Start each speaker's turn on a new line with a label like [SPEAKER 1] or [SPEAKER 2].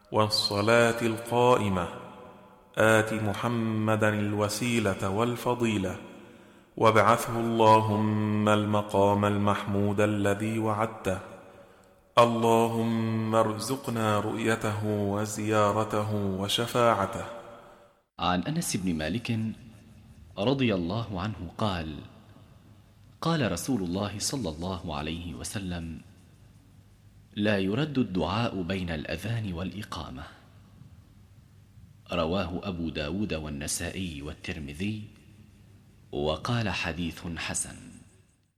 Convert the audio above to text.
[SPEAKER 1] والصلاة القائمة آت محمدا الوسيلة والفضيلة وابعثه اللهم المقام المحمود الذي وعدته. اللهم ارزقنا رؤيته وزيارته وشفاعته.
[SPEAKER 2] عن أنس بن مالك رضي الله عنه قال: قال رسول الله صلى الله عليه وسلم: لا يرد الدعاء بين الأذان والإقامة. رواه أبو داود والنسائي والترمذي، وقال حديث حسن.